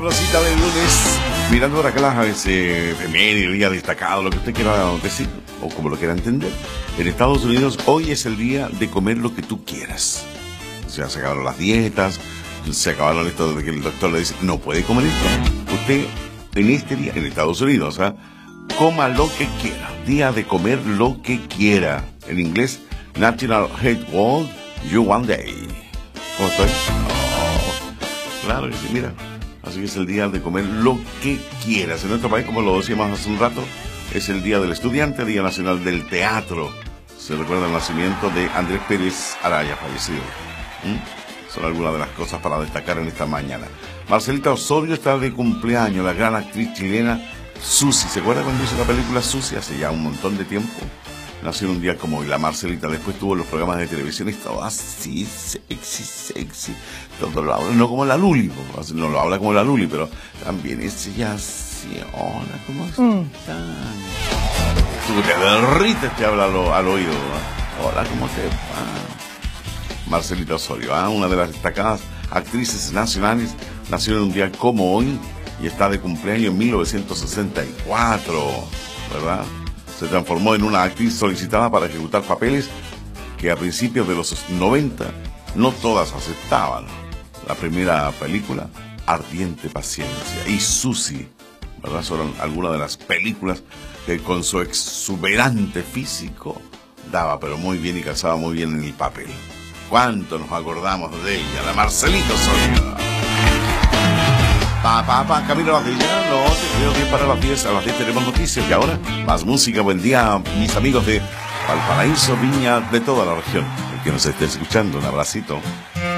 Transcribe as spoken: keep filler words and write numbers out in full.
La cita del lunes, mirando ahora acá las ese efemérides, día destacado, lo que usted quiera decir, o como lo quiera entender. En Estados Unidos, hoy es el día de comer lo que tú quieras. O sea, se acabaron las dietas, se acabaron esto de que el doctor le dice, no puede comer esto. Usted, en este día, en Estados Unidos, ¿ah? Coma lo que quiera. Día de comer lo que quiera. En inglés, National Health World You One Day. ¿Cómo estoy? Oh, claro que sí, mira. Así que es el día de comer lo que quieras. En nuestro país, como lo decíamos hace un rato, es el Día del Estudiante, Día Nacional del Teatro. Se recuerda el nacimiento de Andrés Pérez Araya, fallecido. ¿Mm? Son algunas de las cosas para destacar en esta mañana. Marcelita Osorio está de cumpleaños, la gran actriz chilena Susi. ¿Se acuerda cuando hizo la película Susi hace ya un montón de tiempo? Nació en un día como hoy, la Marcelita. Después tuvo los programas de televisión y estaba así, sexy, sexy. Todo lo habla, no como la Luli, no lo habla como la Luli, pero también es ella así. Hola, ¿cómo están? Mm. Tú te derrites, te habla al, al oído. ¿No? Hola, ¿cómo te va? Marcelita Osorio, ¿eh? Una de las destacadas actrices nacionales, nació en un día como hoy y está de cumpleaños en mil novecientos sesenta y cuatro, ¿verdad? Se transformó en una actriz solicitada para ejecutar papeles que a principios de los noventa no todas aceptaban. La primera película, Ardiente Paciencia, y Susi, ¿verdad? Son algunas de las películas que con su exuberante físico daba pero muy bien y calzaba muy bien en el papel. ¿Cuánto nos acordamos de ella? La Marcelita Osorio. Pa, pa, pa, camino a las diez, no, te creo que para las diez, a las diez tenemos noticias y ahora más música. Buen día, mis amigos de Valparaíso, Viña, de toda la región. El que nos esté escuchando, un abracito.